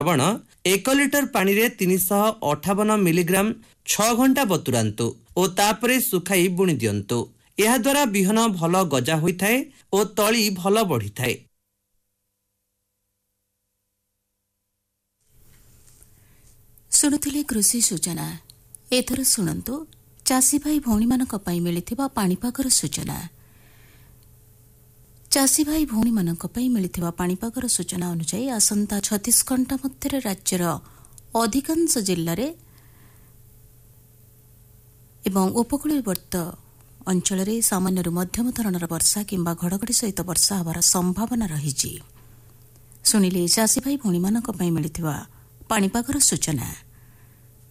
ଲବଣ 1 ଲିଟର ପାଣିରେ 358 ମିଲିଗ୍ରାମ 6 ଘଣ୍ଟା ବତୁରାନ୍ତୁ ଓ ତାପରେ ଶୁଖାଇ ବୁଣି ଦିଅନ୍ତୁ। ଏହାଦ୍ୱାରା ବିହନ ଭଲ ଗଜା ହୋଇଥାଏ ଓ ତଳି ଭଲ ବଢ଼ିଥାଏ। ଶୁଣୁଥିଲେ କୃଷି ସୂଚନା। ଏଥର ଶୁଣନ୍ତୁ ଚାଷୀ ଭାଇ ଭଉଣୀମାନଙ୍କ ପାଇଁ ମିଳିଥିବା ପାଣିପାଗର ସୂଚନା। ଚାଷୀ ଭାଇ ଭଉଣୀମାନଙ୍କ ପାଇଁ ମିଳିଥିବା ପାଣିପାଗର ସୂଚନା ଅନୁଯାୟୀ ଆସନ୍ତା 36 ଘଣ୍ଟା ମଧ୍ୟରେ ରାଜ୍ୟର ଅଧିକାଂଶ ଜିଲ୍ଲାରେ ଏବଂ ଉପକୂଳବର୍ତ୍ତ ଅଞ୍ଚଳରେ ସାମାନ୍ୟରୁ ମଧ୍ୟମ ଧରଣର ବର୍ଷା କିମ୍ବା ଘଡ଼ଘଡ଼ି ସହିତ ବର୍ଷା ହେବାର ସମ୍ଭାବନା ରହିଛି। ଶୁଣିଲେ ଚାଷୀ ଭାଇ ଭଉଣୀମାନଙ୍କ ପାଇଁ ମିଳିଥିବା ପାଣିପାଗର ସୂଚନା।